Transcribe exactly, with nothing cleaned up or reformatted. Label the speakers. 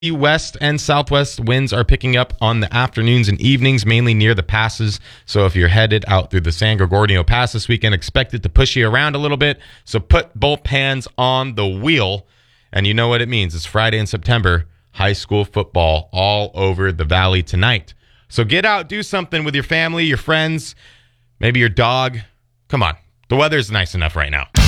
Speaker 1: The west and southwest winds are picking up on the afternoons and evenings, mainly near the passes. So if you're headed out through the San Gorgonio Pass this weekend, expect it to push you around a little bit. So put both hands on the wheel. And you know what it means. It's Friday in September, high school football all over the valley tonight. So get out, do something with your family, your friends, maybe your dog. Come on. The weather's nice enough right now.